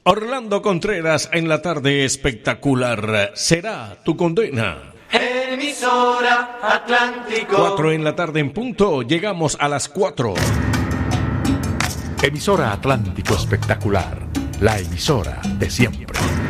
Orlando Contreras en la tarde espectacular. Será tu condena. Emisora Atlántico. 4 en la tarde en punto. Llegamos a las 4. Emisora Atlántico Espectacular. La emisora de siempre.